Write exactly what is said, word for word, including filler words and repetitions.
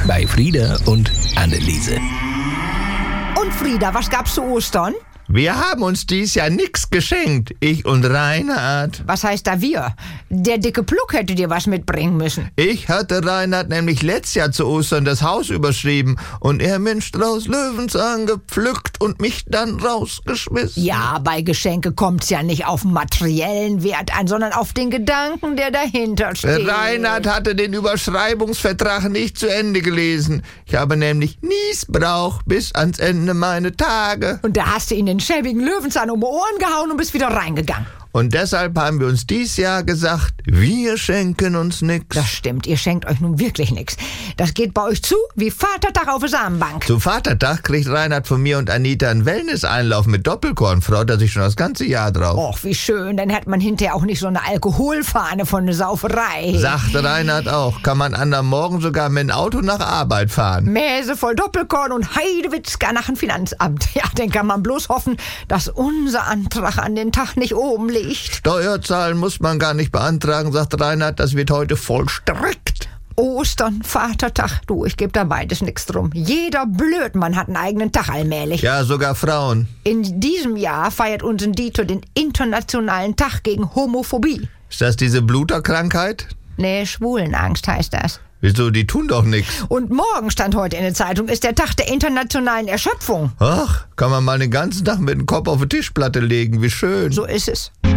bei Frieda und Anneliese. Und Frieda, was gab's zu Ostern? Wir haben uns dies Jahr nix geschenkt, ich und Reinhard. Was heißt da wir? Der dicke Pluck hätte dir was mitbringen müssen. Ich hatte Reinhard nämlich letztes Jahr zu Ostern das Haus überschrieben und er mir einen Strauß Löwenzahn gepflückt und mich dann rausgeschmissen. Ja, bei Geschenke kommt's ja nicht auf materiellen Wert an, sondern auf den Gedanken, der dahinter steht. Reinhard hatte den Überschreibungsvertrag nicht zu Ende gelesen. Ich habe nämlich Niesbrauch bis ans Ende meiner Tage. Und da hast du ihn den schäbigen Löwenzahn um die Ohren gehauen und bist wieder reingegangen. Und deshalb haben wir uns dies Jahr gesagt, wir schenken uns nix. Das stimmt, ihr schenkt euch nun wirklich nichts. Das geht bei euch zu wie Vatertag auf der Samenbank. Zum Vatertag kriegt Reinhard von mir und Anita einen Wellness-Einlauf mit Doppelkorn. Freut er sich schon das ganze Jahr drauf. Och, wie schön, dann hat man hinterher auch nicht so eine Alkoholfahne von der Sauferei. Sagte Reinhard auch, kann man an am Morgen sogar mit dem Auto nach Arbeit fahren. Mäse voll Doppelkorn und Heidewitzka nach dem Finanzamt. Ja, dann kann man bloß hoffen, dass unser Antrag an den Tag nicht oben liegt. Steuerzahlen muss man gar nicht beantragen, sagt Reinhard, das wird heute vollstreckt. Ostern, Vatertag, du, ich geb da beides nix drum. Jeder Blödmann hat einen eigenen Tag allmählich. Ja, sogar Frauen. In diesem Jahr feiert unser Dieter den internationalen Tag gegen Homophobie. Ist das diese Bluterkrankheit? Nee, Schwulenangst heißt das. Wieso, die tun doch nichts. Und morgen, stand heute in der Zeitung, ist der Tag der internationalen Erschöpfung. Ach, kann man mal den ganzen Tag mit dem Kopf auf die Tischplatte legen, wie schön. So ist es.